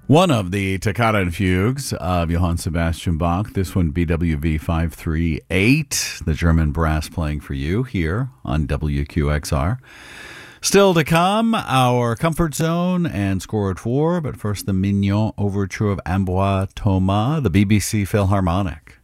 One of the Toccata and Fugues of Johann Sebastian Bach. This one, BWV 538, the German brass playing for you here on WQXR. Still to come, our Comfort Zone and Score at 4, but first the Mignon Overture of Ambroise Thomas, the BBC Philharmonic.